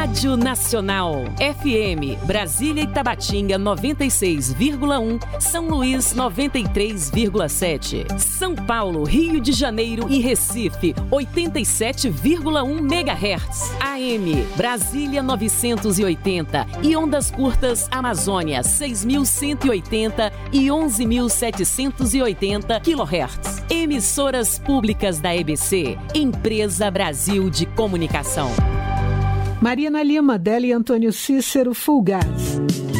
Rádio Nacional, FM, Brasília e Tabatinga 96,1, São Luís 93,7, São Paulo, Rio de Janeiro e Recife 87,1 MHz, AM, Brasília 980 e ondas curtas Amazônia 6.180 e 11.780 kHz. Emissoras públicas da EBC, Empresa Brasil de Comunicação. Marina Lima, Délio e Antônio Cícero, Fulgaz.